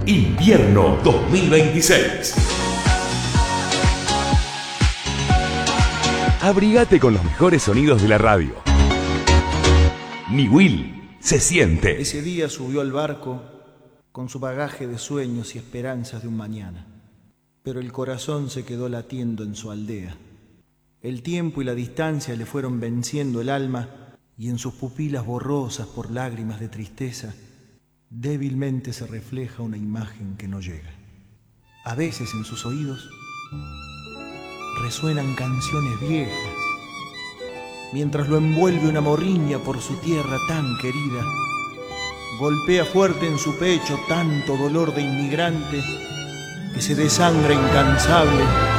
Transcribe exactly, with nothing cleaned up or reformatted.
Invierno dos mil veintiséis. Abrigate con los mejores sonidos de la radio. Niwil se siente. Ese día subió al barco con su bagaje de sueños y esperanzas de un mañana. Pero el corazón se quedó latiendo en su aldea. El tiempo y la distancia le fueron venciendo el alma y en sus pupilas borrosas por lágrimas de tristeza, débilmente se refleja una imagen que no llega. A veces en sus oídos resuenan canciones viejas, mientras lo envuelve una morriña por su tierra tan querida. Golpea fuerte en su pecho tanto dolor de inmigrante que se desangra incansable